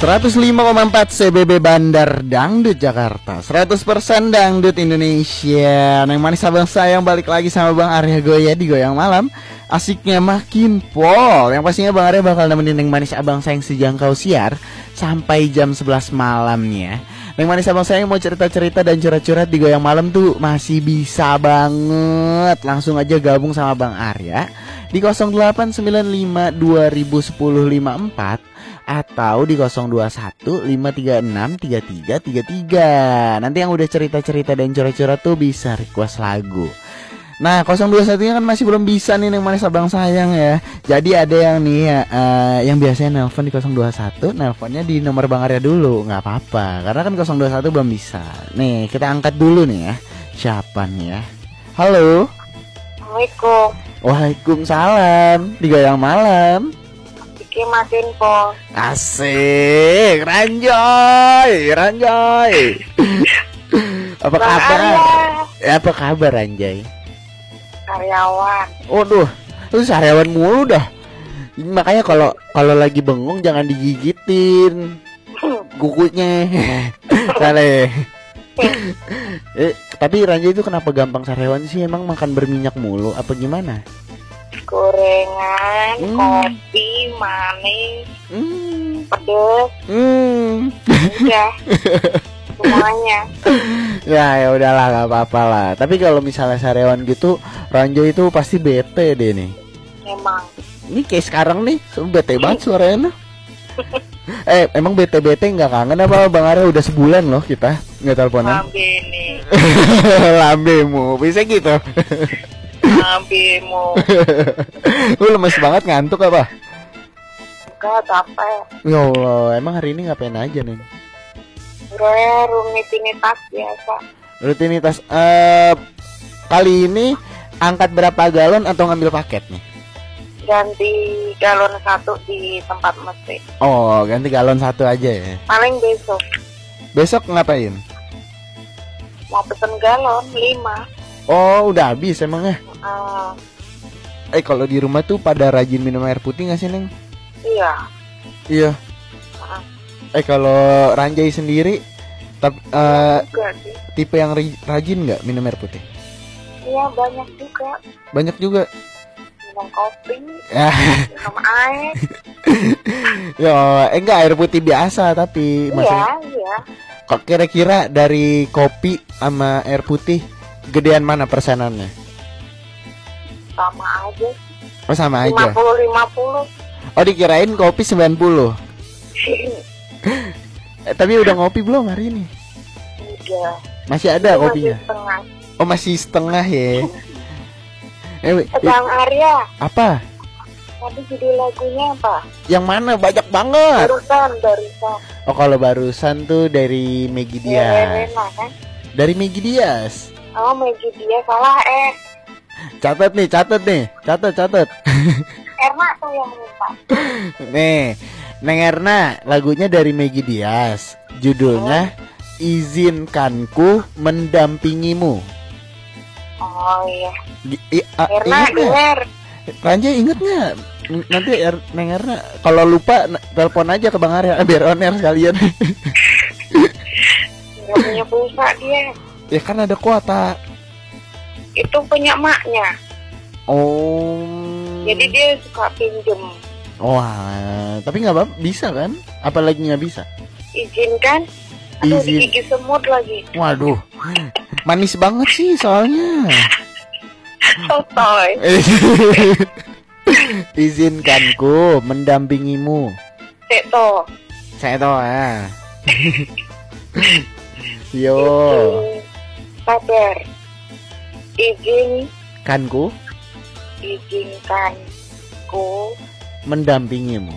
105,4 CBB Bandar Dangdut Jakarta, 100% Dangdut Indonesia. Neng manis abang sayang balik lagi sama Bang Arya Goya di Goyang Malam. Asiknya makin pol. Yang pastinya Bang Arya bakal nemenin Neng manis abang sayang sejangkau siar sampai jam 11 malam nih ya. Neng manis abang sayang mau cerita-cerita dan curhat-curhat di Goyang Malam tuh masih bisa banget. Langsung aja gabung sama Bang Arya di 0895 2010 54 atau di 021 536 3333. Nanti yang udah cerita-cerita dan curhat-curhat tuh bisa request lagu. Nah 021 nya kan masih belum bisa nih Neng manis abang sayang ya. Jadi ada yang nih ya, yang biasanya nelpon di 021, nelponnya di nomor Bang Arya dulu. Gak apa-apa, karena kan 021 belum bisa. Nih kita angkat dulu nih ya. Siapa nih ya? Halo. Assalamualaikum. Waalaikumsalam. Di Goyang Malam Iki makin po. Asik, Ranjay. Apa kabar? Apa kabar Ranjay? Karyawan. Waduh, lu seharian mulu dah. Makanya kalau lagi bengong jangan digigitin kukunya. Salah. Tapi Ranjay itu kenapa gampang sariawan sih? Emang makan berminyak mulu apa gimana? Gorengan, kopi, manis, pedes, udah semuanya. Ya udahlah, gak apa-apa lah. Tapi kalau misalnya sariawan gitu, Ranjay itu pasti bete deh nih. Emang. Ini kayak sekarang nih, bete banget suaranya. Emang bete-bete nggak kangen apa Bang Arya? Udah sebulan loh kita nggak teleponan. Lambe nih. Lambemu, bisa gitu. Lambemu. Lu lemes banget, ngantuk apa? Enggak, capek. Ya Allah, emang hari ini ngapain aja nih? Gue rutinitas biasa. Rutinitas. Kali ini angkat berapa galon atau ngambil paket nih? Ganti galon 1 di tempat mesin. Oh, ganti galon 1 aja ya. Paling besok. Besok ngapain? Mau pesen galon 5. Oh, udah habis emangnya? Kalau di rumah tuh pada rajin minum air putih nggak sih Neng? Iya. Kalau Ranjay sendiri, tipe yang rajin nggak minum air putih? Iya, banyak juga. Banyak juga. Minum kopi, Ya. minum air. Yo, enggak air putih biasa tapi maksudnya. Iya. Kok kira-kira dari kopi sama air putih gedean mana persenannya? Sama aja. Oh, sama aja. 50-50. Oh, dikirain kopi 90. Tapi udah ngopi belum hari ini? Udah. Masih ada itu kopinya? Masih setengah. Oh, masih setengah ya. Bang Arya. Apa? Tadi judul lagunya apa? Yang mana? Banyak banget. Barusan. Oh, kalau barusan tuh dari Meggy Diaz. Rena kan? Dari Meggy Diaz. Oh, Meggy Diaz salah Catat nih. Catat. Erna tuh yang minta. Nih, Neng Erna, lagunya dari Meggy Diaz. Judulnya Izinkanku Mendampingimu. Oh iya. Erna Erna denger. Ranjay inget nggak? Nanti Neng Erna kalau lupa telepon aja ke Bang Arya biar on air sekalian. Gak punya pulsa dia. Ya kan ada kuota. Itu punya maknya. Oh. Jadi dia suka pinjem. Wah, tapi nggak apa-apa, bisa kan? Apalagi nggak bisa? Izinkan. Aduh, digigit semut lagi. Waduh, manis banget sih soalnya. Sotoy. Izinkanku mendampingimu. Seto ya. Yo. Sabar. Izinkanku mendampingimu.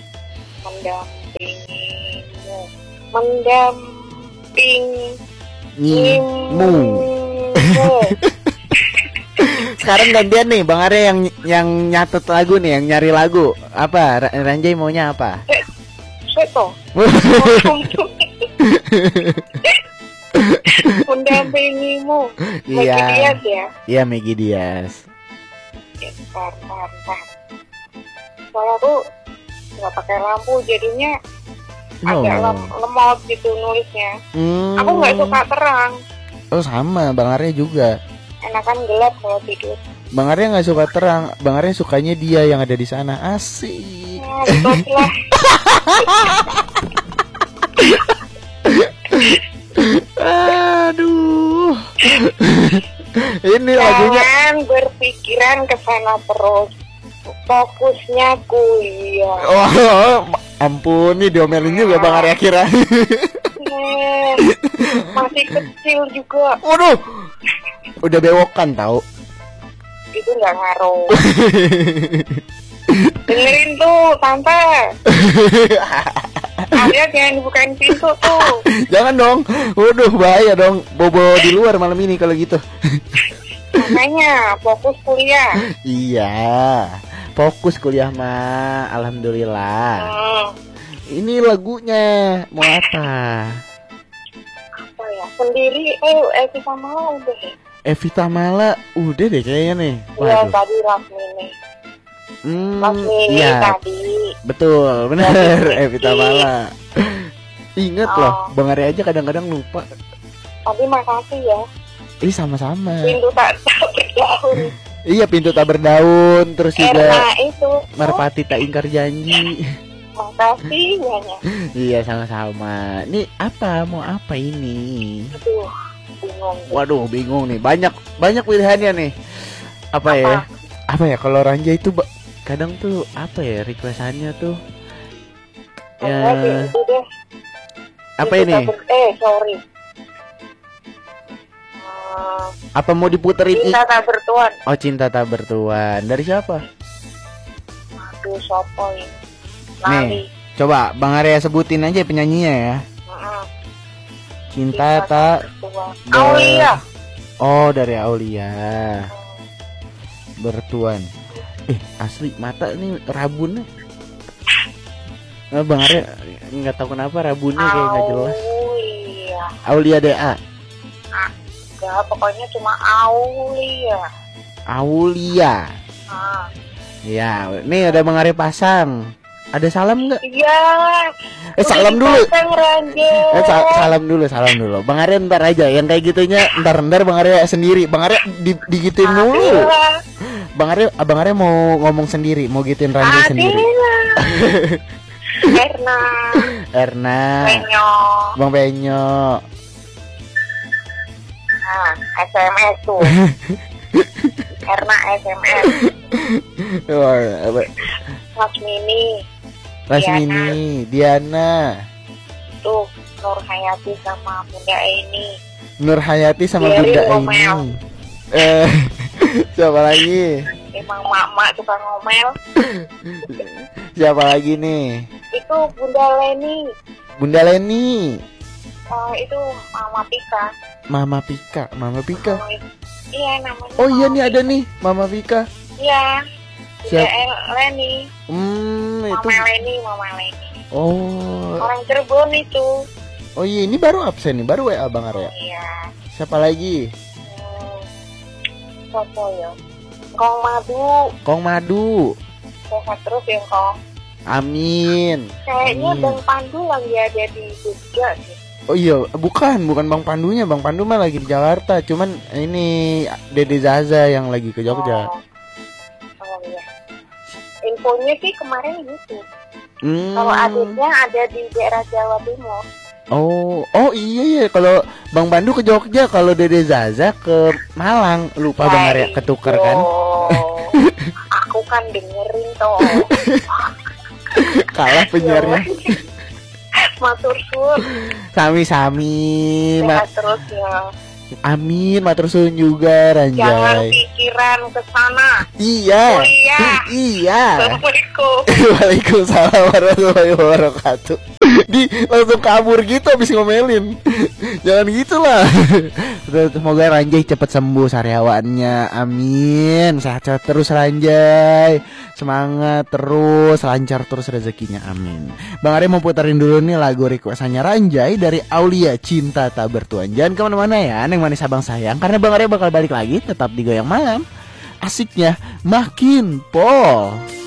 Sekarang gantian nih Bang Arya yang nyatet lagu nih, yang nyari lagu. Apa? Ranjay maunya apa? Seto. Mendampingimu. Iya. Meggy Diaz ya? Iya, Meggy Diaz. Bentar. Soalnya aku nggak pakai lampu, jadinya agak lemot gitu nulisnya. Aku nggak suka terang. Oh sama, Bang Arya juga. Enakan gelap kalau tidur. Bang Arya nggak suka terang, Bang Arya sukanya dia yang ada di sana. Asik. Betul lah. Aduh. Ini lagunya. Jangan berpikiran ke sana terus. Fokusnya kuliah. Oh, ampun nih diomelin juga Bang Arya kira. Masih kecil juga. Waduh. Udah bewokan tahu. Itu nggak ngaruh. Dengerin tuh tante. Arya jangan bukain pintu tuh. Jangan dong. Waduh bahaya dong. Bobo di luar malam ini kalau gitu. Makanya fokus kuliah. Iya. Fokus kuliah mah. Alhamdulillah. Ini lagunya mau apa? Apa ya? Sendiri. Evita Mala udah. Evita Mala udah deh kayaknya nih. Iya tadi Lasmini. Lasmini iya. tadi. Betul, benar Evita Mala. Ingat loh, Bang Arya aja kadang-kadang lupa. Tapi makasih ya. Sama-sama. Pintu tak berdaun. Iya, pintu tak berdaun. Terus juga itu Merpati tak ingkar janji. Makasih banyak. Iya, sama-sama. Nih apa, mau apa ini? Aduh, bingung. Waduh, bingung nih. Banyak pilihannya nih. Apa ya? Apa ya kalau Ranja itu kadang tuh apa ya requestannya tuh? Ya. Apa ini? Sorry. Apa mau diputerin? Cinta Tak Bertuan. Oh, Cinta Tak Bertuan. Dari siapa? Aduh, siapa ini? Nih, coba Bang Arya sebutin aja penyanyinya ya. Cinta Tak Aulia. Oh, dari Aulia. Bertuan. Asli mata nih rabunnya. Bang Arya nggak tahu kenapa rabunnya kayak nggak jelas. Aulia DA. Enggak, pokoknya cuma Aulia. Aulia. Ya, nih ada Bang Arya pasang. Ada salam nggak? Iya. Salam dulu. Salam dulu. Bang Arya ntar aja, yang kayak gitunya ntar Bang Arya sendiri. Bang Arya digituin mulu. Bang Arya mau ngomong sendiri, mau gituin Ranja sendiri. Erna. Penyo. Bang Penyo. SMS tuh. Erna SMS. Lasmini, Diana. Tuh Nur Hayati sama Bunda Eni. Bunda Eni. Siapa lagi? Emang mak tukang ngomel. Siapa lagi nih? Itu Bunda Leni. Itu Mama Pika. Iya namanya. Oh iya nih ada nih Mama Pika. Iya. Leni. Itu. Mama Leni. Oh. Orang Cirebon itu. Oh iya, ini baru absen nih, baru WA Bang Arya. Iya. Siapa lagi? Siapa ya? Kong Madu. Sehat terus ya Kong. Amin. Kayaknya Bang Pandu lagi ada di Jogja sih. Oh iya, bukan Bang Pandunya. Bang Pandu mah lagi di Jakarta. Cuman ini Dede Zaza yang lagi ke Jogja. Oh iya. Infonya sih kemarin gitu. Kalau adiknya ada di daerah Jawa Timur. Oh iya. Kalau Bang Pandu ke Jogja, kalau Dede Zaza ke Malang. Lupa Bang Arya ketuker kan? Aku kan dengerin toh. Kalah penyiarnya. Matur suwun. Sami-sami. Sehat terus ya. Amin, matur suwun juga Ranjay. Jangan pikiran ke sana. Iya. Assalamualaikum. Waalaikumsalam warahmatullahi wabarakatuh. Langsung kabur gitu habis ngomelin. Jangan gitulah. Semoga Ranjay cepat sembuh sariawannya. Amin. Sehat-sehat terus Ranjay. Semangat terus, lancar terus rezekinya. Amin. Bang Arya mau puterin dulu nih lagu requestannya Ranjay dari Aulia, Cinta Tak Bertuan. Jangan kemana-mana ya, Neng Manis Abang Sayang, karena Bang Arya bakal balik lagi tetap di Goyang Malam. Asiknya makin pol.